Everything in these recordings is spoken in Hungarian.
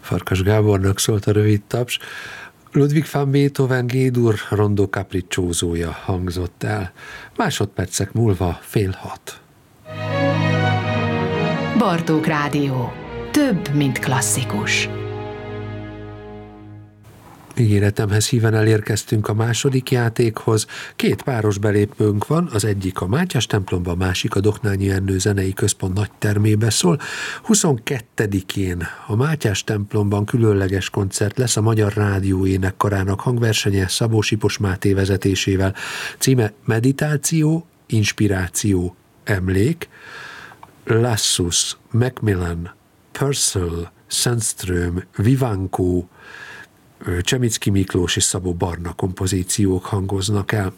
Farkas Gábornak szólt a rövid taps. Ludwig van Beethoven G-dur rondó capricciózója hangzott el. Másodpercek múlva 5:30. Bartók Rádió. Több, mint klasszikus. Ígéretemhez híven elérkeztünk a második játékhoz. 2 páros belépőnk van, az egyik a Mátyás templomba, a másik a Doknányi Ernő Zenei Központ nagytermébe szól. 22-én a Mátyás templomban különleges koncert lesz, a Magyar Rádió Énekkarának hangversenye Szabó Sipos Máté vezetésével. Címe Meditáció, Inspiráció, Emlék. Lassus, Macmillan, Purcell, Sandström, Vivanco, Csemicki Miklós és Szabó Barna kompozíciók hangoznak el.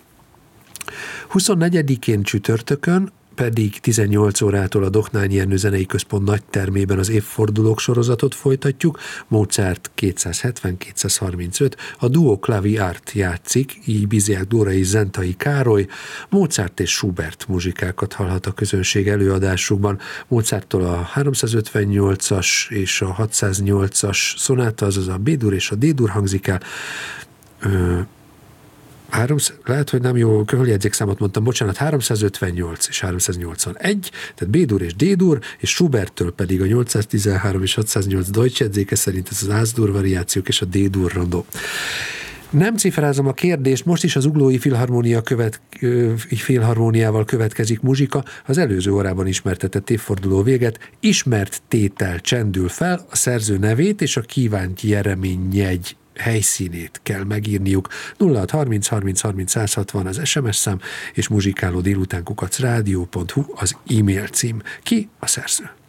24-én csütörtökön pedig 18 órától a Doknányi Ernő Zenei Központ nagytermében az évfordulók sorozatot folytatjuk. Mozart 270-235, a Duo Clavi Art játszik, így Biziák Dóra és Zentai Károly. Mozart és Schubert muzsikákat hallhat a közönség előadásukban. Mozarttól a 358-as és a 608-as szonáta, azaz a B-dur és a D-dur hangzik el. Lehet, hogy nem jó körüljegyzékszámot mondtam, bocsánat, 358 és 381, tehát B-dur és D-dur, és Schuberttől pedig a 813 és 608 Deutsch jegyzéke szerint ez az Ás-dur variációk és a D-dur rondó. Nem cifrázom a kérdést, most is az Uglói Filharmóniával következik muzsika, az előző órában ismertetett évforduló véget, ismert tétel csendül fel, a szerző nevét és a kívánt nyeremény-jegy helyszínét kell megírniuk. 0630 30 30 160 az SMS szám, és muzsikáló délután @rádió.hu az e-mail cím. Ki a szerző?